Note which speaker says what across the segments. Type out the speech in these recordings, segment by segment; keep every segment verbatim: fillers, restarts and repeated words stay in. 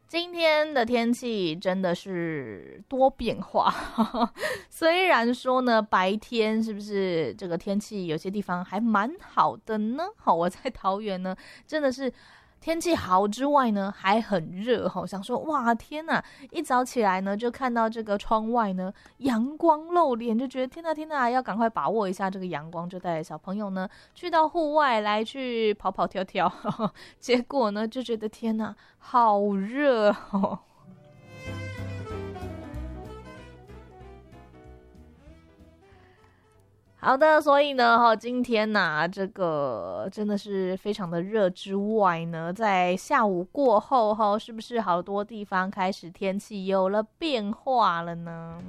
Speaker 1: 今天的天气真的是多变化，虽然说呢，白天是不是这个天气有些地方还蛮好的呢？好，我在桃园呢，真的是天气好之外呢，还很热哈。想说哇，天哪！一早起来呢，就看到这个窗外呢，阳光露脸，就觉得天哪天哪，要赶快把握一下这个阳光，就带着小朋友呢，去到户外来去跑跑跳跳。结果呢，就觉得天哪，好热哦。好的，所以呢，哈，今天呐、这个真的是非常的热之外呢，在下午过后哈，是不是好多地方开始天气有了变化了呢？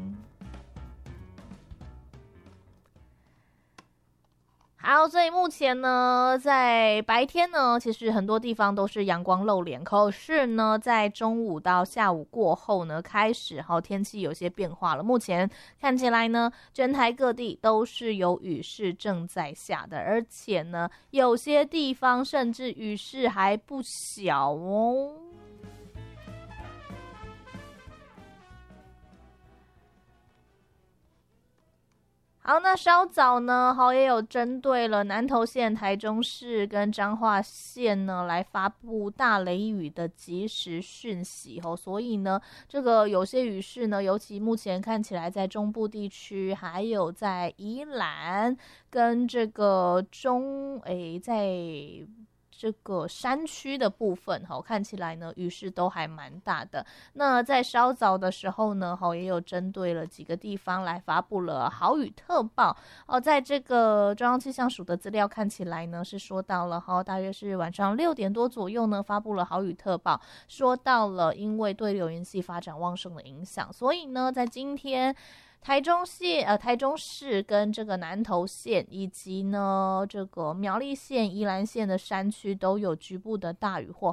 Speaker 1: 好，所以目前呢，在白天呢，其实很多地方都是阳光露脸，可是呢，在中午到下午过后呢，开始哈天气有些变化了。目前看起来呢，全台各地都是有雨势正在下的，而且呢，有些地方甚至雨势还不小哦。好，那稍早呢，好也有针对了南投县、台中市跟彰化县呢，来发布大雷雨的即时讯息哦。所以呢，这个有些雨势呢，尤其目前看起来在中部地区，还有在宜兰跟这个中诶，在这个山区的部分哈，看起来呢雨势都还蛮大的。那在稍早的时候呢，哈也有针对了几个地方来发布了豪雨特报哦。在这个中央气象署的资料看起来呢，是说到了哈，大约是晚上六点多左右呢，发布了豪雨特报，说到了因为对流云系发展旺盛的影响，所以呢，在今天。台中县、呃台中市跟这个南投县，以及呢这个苗栗县、宜兰县的山区都有局部的大雨或